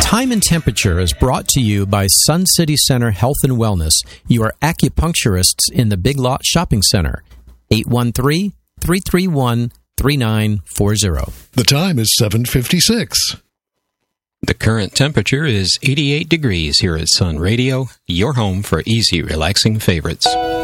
Time and Temperature is brought to you by Sun City Center Health and Wellness, your acupuncturists in the Big Lot Shopping Center. 813-331-3940. The time is 7:56. The current temperature is 88 degrees here at Sun Radio, your home for easy, relaxing favorites.